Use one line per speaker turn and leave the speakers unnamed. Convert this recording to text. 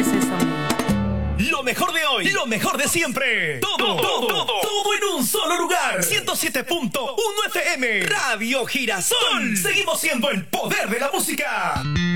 de Sésamo.
Lo mejor de hoy, lo mejor de siempre. Todo en un solo lugar. 107.1 FM. Radio Girasol. Seguimos siendo el poder de la música.